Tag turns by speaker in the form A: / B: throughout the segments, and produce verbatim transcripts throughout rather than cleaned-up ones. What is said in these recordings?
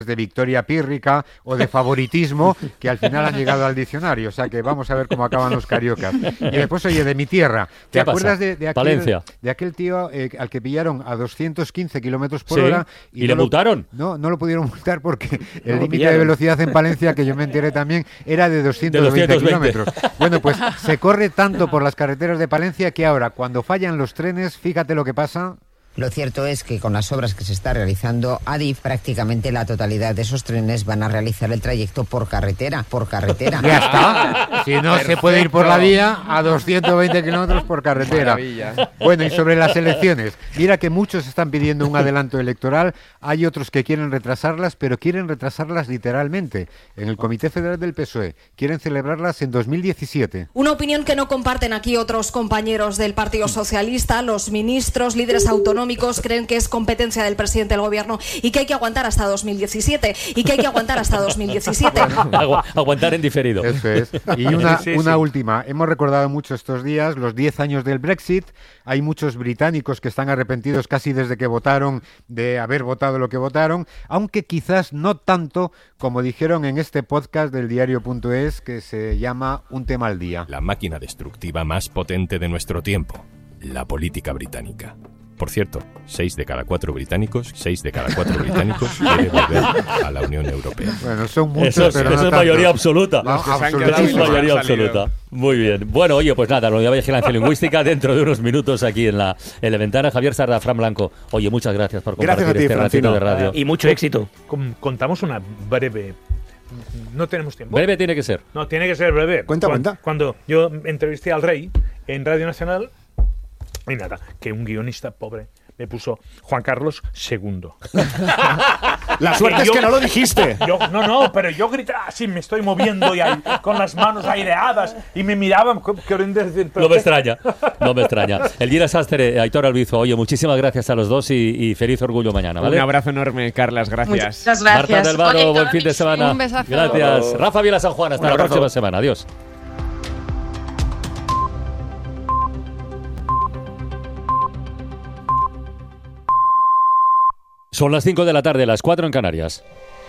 A: de victoria pírrica o de favoritismo que al final han llegado al diccionario, o sea que vamos a ver cómo acaban los cariocas. Y después, oye, de mi tierra, ¿te acuerdas de, de, aquel, de aquel tío eh, al que pillaron a doscientos quince kilómetros por
B: sí.
A: hora?
B: ¿Y, ¿Y le multaron?
A: No, no lo pudieron multar porque el no límite de velocidad en Palencia, que yo me enteré también, era de doscientos veinte kilómetros. Bueno, pues se corre tanto por las carreteras de Palencia que ahora, cuando fallan los trenes, fíjate lo que pasa.
C: Lo cierto es que con las obras que se está realizando, Adif, prácticamente la totalidad de esos trenes van a realizar el trayecto por carretera, por carretera.
A: Ya está. Si no Perfecto. Se puede ir por la vía a doscientos veinte kilómetros por carretera. Maravilla. Bueno, y sobre las elecciones, mira que muchos están pidiendo un adelanto electoral, hay otros que quieren retrasarlas, pero quieren retrasarlas literalmente. En el Comité Federal del P S O E quieren celebrarlas en dos mil diecisiete.
D: Una opinión que no comparten aquí otros compañeros del Partido Socialista, los ministros, líderes autonómicos, creen que es competencia del presidente del gobierno y que hay que aguantar hasta dos mil diecisiete y que hay que aguantar hasta dos mil diecisiete.
B: Agu aguantar en diferido.
A: Eso es. Y una, sí, sí, una sí. última. Hemos recordado mucho estos días los diez años del Brexit. Hay muchos británicos que están arrepentidos casi desde que votaron de haber votado lo que votaron, aunque quizás no tanto como dijeron en este podcast del diario punto es que se llama Un tema al día.
E: La máquina destructiva más potente de nuestro tiempo, la política británica. Por cierto, seis de cada cuatro británicos, seis de cada cuatro británicos quiere volver a la Unión Europea.
A: Bueno, son muchos,
B: eso es,
A: pero
B: eso
A: no
B: es mayoría absoluta.
A: No,
B: es mayoría absoluta. Muy bien. Bueno, oye, pues nada, la Unidad de Vigilancia Lingüística dentro de unos minutos aquí en la, en la ventana. Javier Sarda, Fran Blanco. Oye, muchas gracias por compartir
F: gracias a ti,
B: este
F: Francino.
B: ratito de radio.
F: Y mucho éxito. Contamos una breve... No tenemos tiempo.
B: Breve tiene que ser.
F: No, tiene que ser breve.
G: Cuenta,
F: cuando,
G: cuenta.
F: Cuando yo entrevisté al rey en Radio Nacional, y nada, que un guionista pobre me puso Juan Carlos segundo.
G: La suerte es que no lo dijiste.
F: Yo, no, no, pero yo gritaba así, me estoy moviendo y ahí, con las manos aireadas y me miraban. Decir,
B: no me extraña, no me extraña. Elvira Sastre, Aitor Albizu, oye, muchísimas gracias a los dos y, y feliz orgullo mañana, ¿vale?
H: Un abrazo enorme, Carlas, gracias.
I: Muchas gracias.
B: Marta del Vado, oye, buen fin de semana.
I: Un besazo.
B: Gracias. Oh. Rafa Vila San Juan, hasta la próxima semana. Adiós. Son las cinco de la tarde, las cuatro en Canarias.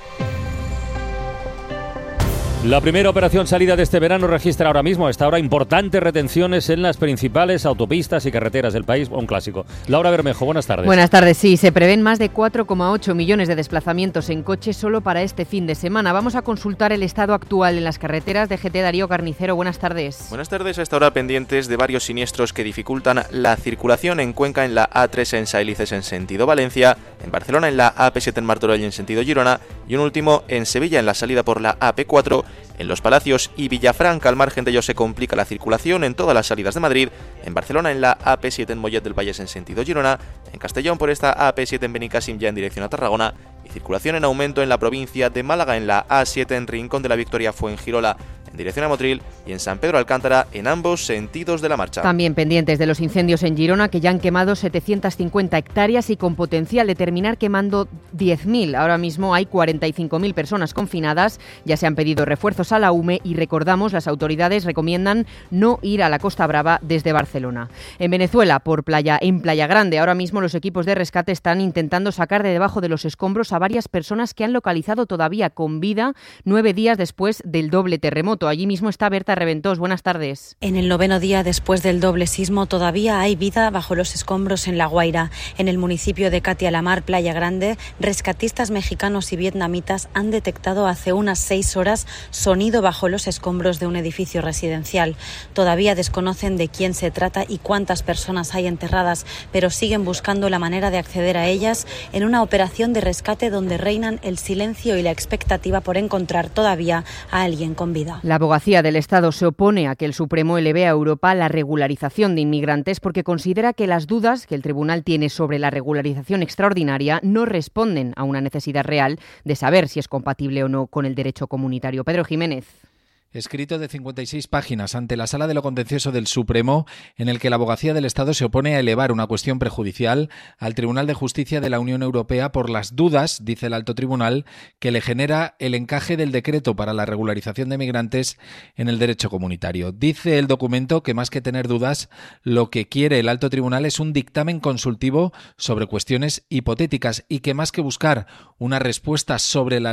B: La primera operación salida de este verano registra ahora mismo, a esta hora, importantes retenciones en las principales autopistas y carreteras del país. Un clásico. Laura Bermejo, buenas tardes.
J: Buenas tardes, sí. Se prevén más de cuatro coma ocho millones de desplazamientos en coche solo para este fin de semana. Vamos a consultar el estado actual en las carreteras. D G T Darío Carnicero, buenas tardes.
K: Buenas tardes. A esta hora pendientes de varios siniestros que dificultan la circulación en Cuenca, en la A tres en Sailices en sentido Valencia, en Barcelona en la A P siete en Martorell en sentido Girona y un último en Sevilla en la salida por la A P cuatro. En Los Palacios y Villafranca, al margen de ello, se complica la circulación en todas las salidas de Madrid, en Barcelona en la A P siete en Mollet del Vallès en sentido Girona, en Castellón por esta A P siete en Benicàssim ya en dirección a Tarragona, y circulación en aumento en la provincia de Málaga en la A siete en Rincón de la Victoria Fuengirola en dirección a Motril y en San Pedro Alcántara en ambos sentidos de la marcha.
J: También pendientes de los incendios en Girona, que ya han quemado setecientas cincuenta hectáreas y con potencial de terminar quemando diez mil. Ahora mismo hay cuarenta y cinco mil personas confinadas, ya se han pedido refuerzos a la U M E y recordamos, las autoridades recomiendan no ir a la Costa Brava desde Barcelona. En Venezuela, por playa, en Playa Grande, ahora mismo los equipos de rescate están intentando sacar de debajo de los escombros a varias personas que han localizado todavía con vida nueve días después del doble terremoto. Allí mismo está Berta Reventós. Buenas tardes.
L: En el noveno día después del doble sismo todavía hay vida bajo los escombros en La Guaira. En el municipio de Catialamar, Playa Grande, rescatistas mexicanos y vietnamitas han detectado hace unas seis horas sonido bajo los escombros de un edificio residencial. Todavía desconocen de quién se trata y cuántas personas hay enterradas, pero siguen buscando la manera de acceder a ellas en una operación de rescate donde reinan el silencio y la expectativa por encontrar todavía a alguien con vida.
J: La abogacía del Estado se opone a que el Supremo eleve a Europa la regularización de inmigrantes porque considera que las dudas que el tribunal tiene sobre la regularización extraordinaria no responden a una necesidad real de saber si es compatible o no con el derecho comunitario. Pedro Jiménez.
I: escrito de cincuenta y seis páginas ante la Sala de lo Contencioso del Supremo, en el que la Abogacía del Estado se opone a elevar una cuestión prejudicial al Tribunal de Justicia de la Unión Europea por las dudas, dice el alto tribunal, que le genera el encaje del decreto para la regularización de migrantes en el derecho comunitario. Dice el documento que más que tener dudas, lo que quiere el alto tribunal es un dictamen consultivo sobre cuestiones hipotéticas y que más que buscar una respuesta sobre la